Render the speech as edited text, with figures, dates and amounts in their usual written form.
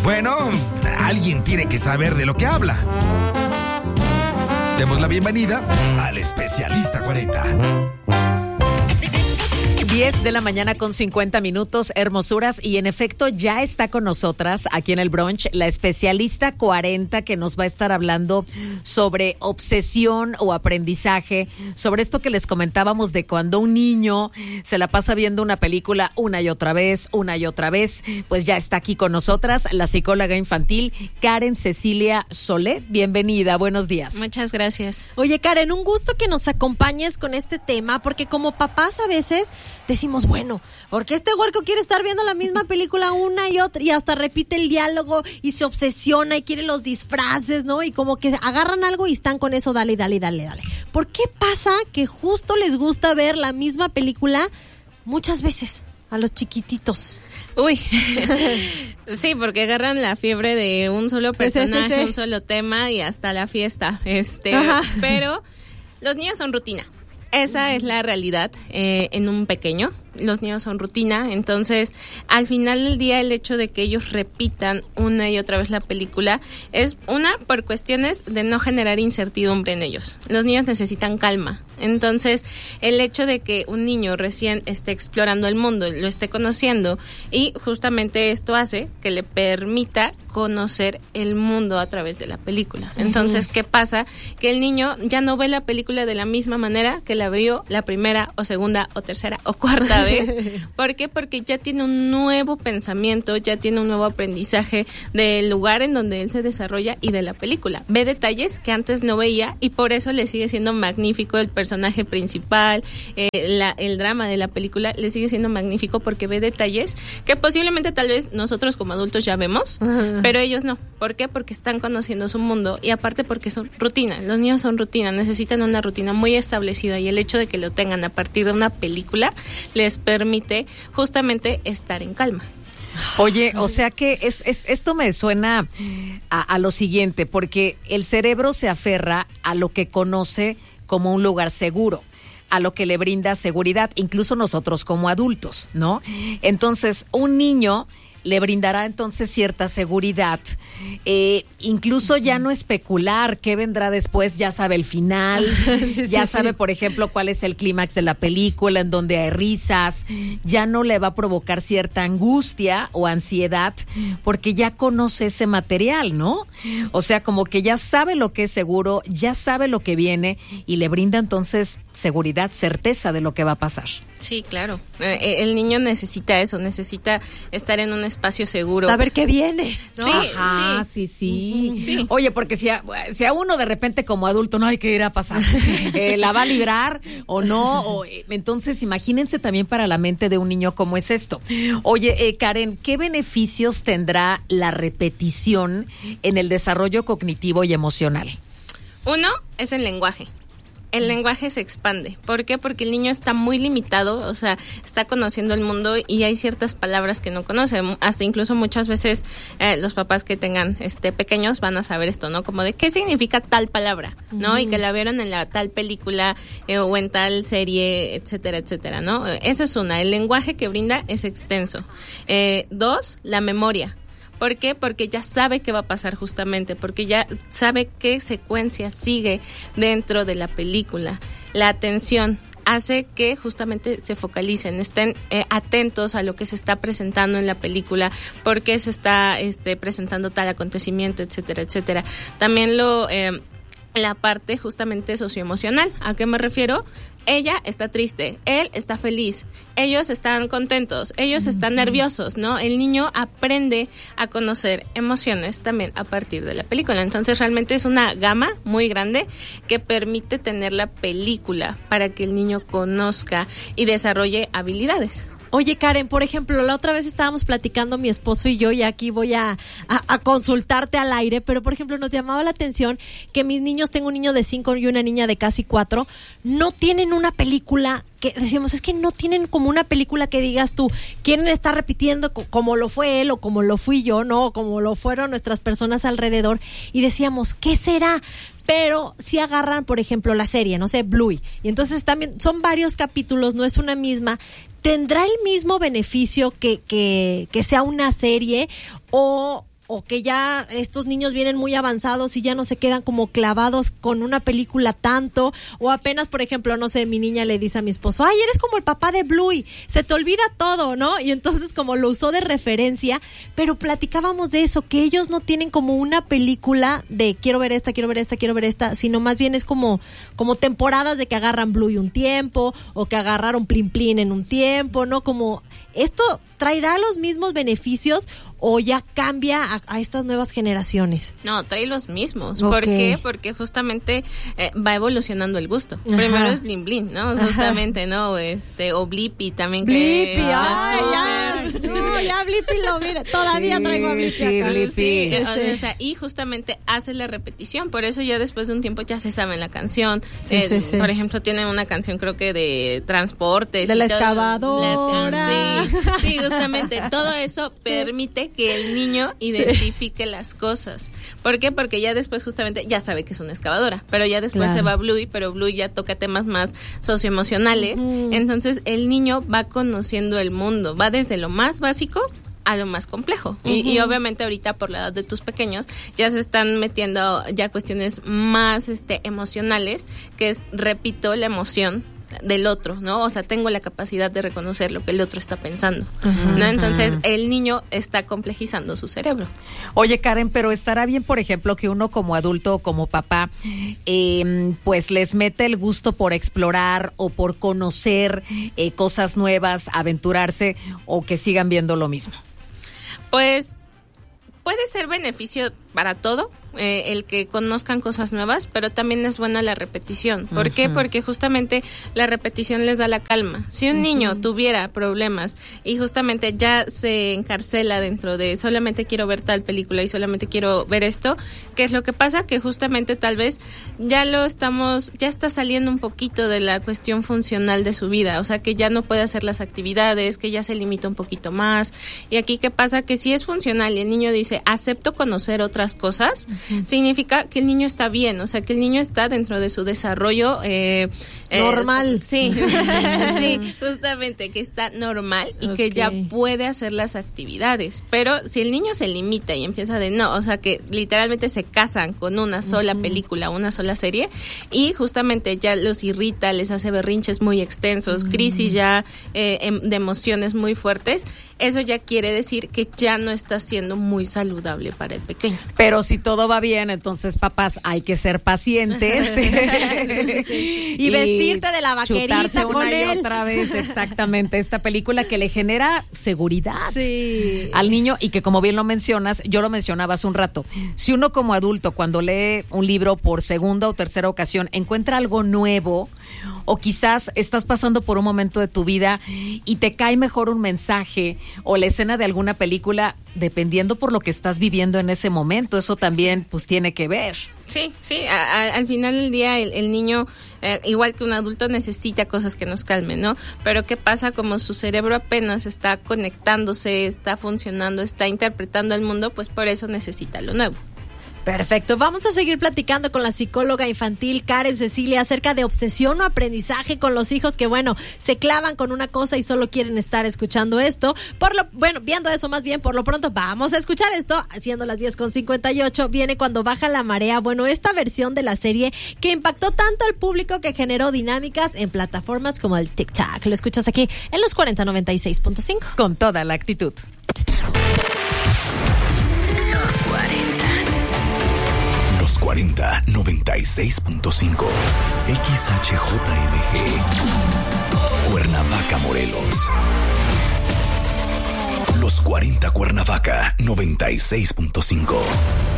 Bueno, alguien tiene que saber de lo que habla. Demos la bienvenida al Especialista 40. 10 de la mañana con 50 minutos, hermosuras, y en efecto ya está con nosotras aquí en el brunch la especialista 40 que nos va a estar hablando sobre obsesión o aprendizaje, sobre esto que les comentábamos de cuando un niño se la pasa viendo una película una y otra vez, pues ya está aquí con nosotras la psicóloga infantil Karen Cecilia Solet. Bienvenida, buenos días. Muchas gracias. Oye, Karen, un gusto que nos acompañes con este tema, porque como papás a veces decimos, bueno, porque este huerco quiere estar viendo la misma película una y otra y hasta repite el diálogo y se obsesiona y quiere los disfraces, ¿no? Y como que agarran algo y están con eso, dale. ¿Por qué pasa que justo les gusta ver la misma película muchas veces a los chiquititos? Uy, sí, porque agarran la fiebre de un solo personaje, un solo tema y hasta la fiesta, pero los niños son rutina. Esa es la realidad en un pequeño. Los niños son rutina, entonces al final del día el hecho de que ellos repitan una y otra vez la película es por cuestiones de no generar incertidumbre en ellos. Los niños necesitan calma, entonces el hecho de que un niño recién esté explorando el mundo, lo esté conociendo, y justamente esto hace que le permita conocer el mundo a través de la película. Entonces, ¿qué pasa? Que el niño ya no ve la película de la misma manera que la vio la primera o segunda o tercera o cuarta vez. ¿Por qué? Porque ya tiene un nuevo pensamiento, ya tiene un nuevo aprendizaje del lugar en donde él se desarrolla y de la película. Ve detalles que antes no veía y por eso le sigue siendo magnífico el personaje principal, el drama de la película le sigue siendo magnífico porque ve detalles que posiblemente tal vez nosotros como adultos ya vemos, pero ellos no. ¿Por qué? Porque están conociendo su mundo y aparte porque son rutina. Los niños son rutina, necesitan una rutina muy establecida y el hecho de que lo tengan a partir de una película les permite justamente estar en calma. Oye, o sea que esto me suena a lo siguiente, porque el cerebro se aferra a lo que conoce como un lugar seguro, a lo que le brinda seguridad, incluso nosotros como adultos, ¿no? Entonces, un niño le brindará entonces cierta seguridad, incluso ya no especular qué vendrá después, ya sabe el final, sabe, por ejemplo, cuál es el clímax de la película, en donde hay risas, ya no le va a provocar cierta angustia o ansiedad, porque ya conoce ese material, ¿no? O sea, como que ya sabe lo que es seguro, ya sabe lo que viene y le brinda entonces seguridad, certeza de lo que va a pasar. Sí, claro. El niño necesita eso, necesita estar en un espacio seguro. Saber qué viene, ¿no? Sí, ajá, sí. Oye, porque si a uno de repente como adulto no hay que ir a pasar, ¿la va a librar o no? Entonces, imagínense también para la mente de un niño cómo es esto. Oye, Karen, ¿qué beneficios tendrá la repetición en el desarrollo cognitivo y emocional? Uno es el lenguaje. El lenguaje se expande. ¿Por qué? Porque el niño está muy limitado, o sea, está conociendo el mundo y hay ciertas palabras que no conoce. Hasta incluso muchas veces los papás que tengan pequeños van a saber esto, ¿no? Como de qué significa tal palabra, ¿no? Y que la vieron en la tal película o en tal serie, etcétera, etcétera, ¿no? Eso es una. El lenguaje que brinda es extenso. Dos, la memoria. ¿Por qué? Porque ya sabe qué va a pasar justamente, porque ya sabe qué secuencia sigue dentro de la película. La atención hace que justamente se focalicen, estén atentos a lo que se está presentando en la película, por qué se está presentando tal acontecimiento, etcétera, etcétera. También la parte justamente socioemocional. ¿A qué me refiero? Ella está triste, él está feliz, ellos están contentos, ellos están nerviosos, ¿no? El niño aprende a conocer emociones también a partir de la película. Entonces realmente es una gama muy grande que permite tener la película para que el niño conozca y desarrolle habilidades. Oye, Karen, por ejemplo, la otra vez estábamos platicando mi esposo y yo, y aquí voy a consultarte al aire, pero por ejemplo nos llamaba la atención que mis niños, tengo un niño de 5 y una niña de casi 4, no tienen una película que decíamos, es que no tienen como una película que digas tú, quieren estar repitiendo como lo fue él o como lo fui yo, ¿no? Como lo fueron nuestras personas alrededor, y decíamos, ¿qué será? Pero si agarran, por ejemplo, la serie, no sé, Bluey, y entonces también son varios capítulos, no es una misma. ¿Tendrá el mismo beneficio que sea una serie o o que ya estos niños vienen muy avanzados y ya no se quedan como clavados con una película tanto, o apenas, por ejemplo, no sé, mi niña le dice a mi esposo, ay, eres como el papá de Bluey, se te olvida todo, ¿no? Y entonces como lo usó de referencia, pero platicábamos de eso, que ellos no tienen como una película de quiero ver esta, sino más bien es como temporadas de que agarran Bluey un tiempo, o que agarraron Plin Plin en un tiempo, ¿no? Como esto traerá los mismos beneficios o ya cambia a estas nuevas generaciones. No, trae los mismos. ¿Por qué? Porque justamente va evolucionando el gusto. Ajá. Primero es Blin Blin, ¿no? Ajá. Justamente, ¿no? O Blippi también. Blippi, ya Blippi lo mira. Todavía traigo a Blippi acá. Sí. O sea, y justamente hace la repetición. Por eso ya después de un tiempo ya se sabe la canción. Sí. Por ejemplo, tienen una canción creo que de transportes. De la excavadora. Sí, justamente. Todo eso permite que el niño identifique las cosas. ¿Por qué? Porque ya después justamente ya sabe que es una excavadora, pero ya después se va Bluey, pero Bluey ya toca temas más socioemocionales. Entonces el niño va conociendo el mundo, va desde lo más básico a lo más complejo. Y obviamente ahorita por la edad de tus pequeños ya se están metiendo ya cuestiones más emocionales, que es, repito, la emoción del otro, ¿no? O sea, tengo la capacidad de reconocer lo que el otro está pensando, ¿no? Entonces, el niño está complejizando su cerebro. Oye, Karen, pero estará bien, por ejemplo, que uno como adulto o como papá, pues les mete el gusto por explorar o por conocer cosas nuevas, aventurarse, o que sigan viendo lo mismo. Pues puede ser beneficio para todo, el que conozcan cosas nuevas, pero también es buena la repetición. ¿Por qué? Porque justamente la repetición les da la calma. Si un niño tuviera problemas y justamente ya se encarcela dentro de solamente quiero ver tal película y solamente quiero ver esto, ¿qué es lo que pasa? Que justamente tal vez ya está saliendo un poquito de la cuestión funcional de su vida, o sea que ya no puede hacer las actividades, que ya se limita un poquito más. Y aquí ¿qué pasa? Que si es funcional y el niño dice acepto conocer otras cosas, significa que el niño está bien, o sea, que el niño está dentro de su desarrollo normal. Sí, justamente, que está normal y que ya puede hacer las actividades. Pero si el niño se limita y empieza o sea, que literalmente se casan con una sola película, una sola serie, y justamente ya los irrita, les hace berrinches muy extensos, crisis ya de emociones muy fuertes, eso ya quiere decir que ya no está siendo muy saludable para el pequeño. Pero si todo va bien, entonces, papás, hay que ser pacientes. Y vestirte de la vaquerita con una él. Y otra vez, exactamente, esta película que le genera seguridad al niño, y que, como bien lo mencionas, yo lo mencionaba hace un rato, si uno como adulto, cuando lee un libro por segunda o tercera ocasión, encuentra algo nuevo, o quizás estás pasando por un momento de tu vida y te cae mejor un mensaje o la escena de alguna película, dependiendo por lo que estás viviendo en ese momento, eso también pues tiene que ver. Sí, al final del día el niño, igual que un adulto, necesita cosas que nos calmen, ¿no? Pero ¿qué pasa? Como su cerebro apenas está conectándose, está funcionando, está interpretando el mundo, pues por eso necesita lo nuevo. Perfecto, vamos a seguir platicando con la psicóloga infantil Karen Cecilia acerca de obsesión o aprendizaje con los hijos que, bueno, se clavan con una cosa y solo quieren estar escuchando esto. Viendo eso más bien, por lo pronto vamos a escuchar esto, siendo las 10:58, viene Cuando baja la marea, bueno, esta versión de la serie que impactó tanto al público que generó dinámicas en plataformas como el TikTok. Lo escuchas aquí en los 4096.5. Con toda la actitud. Los 4096.5 XHJMG Cuernavaca, Morelos. Los 40 Cuernavaca 96.5.